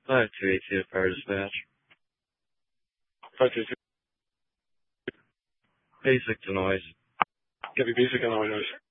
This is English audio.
5-2-8 Fire Dispatch. 522. Basic to noise. Copy basic on the noise.